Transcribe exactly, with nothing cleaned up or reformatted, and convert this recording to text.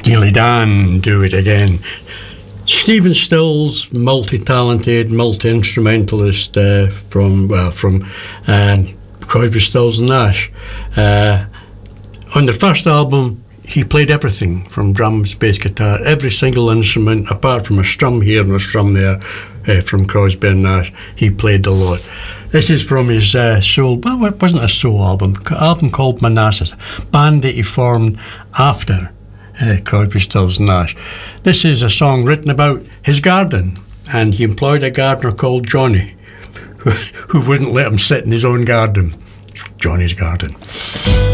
Steely Dan, Do It Again. Stephen Stills, multi-talented, multi-instrumentalist uh, from well from um, Crosby, Stills and Nash. Uh, on their first album, he played everything from drums, bass guitar, every single instrument apart from a strum here and a strum there uh, from Crosby and Nash. He played a lot. This is from his uh, soul, well, it wasn't a soul album, an album called Manassas, band that he formed after uh, Crosby, Stills and Nash. This is a song written about his garden, and he employed a gardener called Johnny, who, who wouldn't let him sit in his own garden. Johnny's Garden.